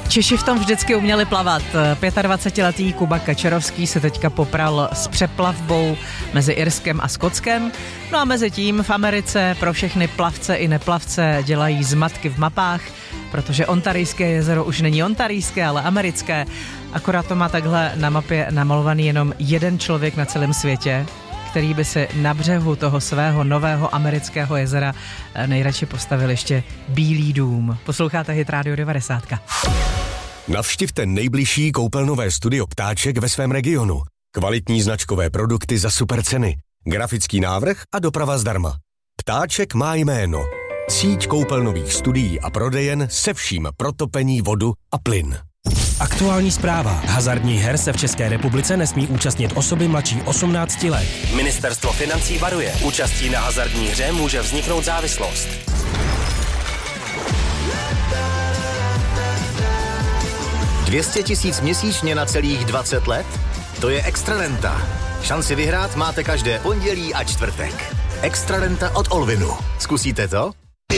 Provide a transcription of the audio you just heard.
Češi v tom vždycky uměli plavat. 25letý Kuba Kačerovský se teďka popral s přeplavbou mezi Irskem a Skotskem. No a mezi tím v Americe pro všechny plavce i neplavce dělají zmatky v mapách, protože Ontarijské jezero už není ontarijské, ale americké. Akorát to má takhle na mapě namalovaný jenom jeden člověk na celém světě, který by si na břehu toho svého nového amerického jezera nejradši postavil ještě Bílý dům. Posloucháte Hit Radio 90. Navštivte nejbližší koupelnové studio Ptáček ve svém regionu. Kvalitní značkové produkty za super ceny, grafický návrh a doprava zdarma. Ptáček má jméno. Síť koupelnových studií a prodejen se vším pro topení, vodu a plyn. Aktuální zpráva. Hazardních her se v České republice nesmí účastnit osoby mladší 18 let. Ministerstvo financí varuje. Účastí na hazardní hře může vzniknout závislost. $200 000 měsíčně na celých 20 let? To je extra renta. Šanci vyhrát máte každé pondělí a čtvrtek. Extra renta od Olvinu. Zkusíte to?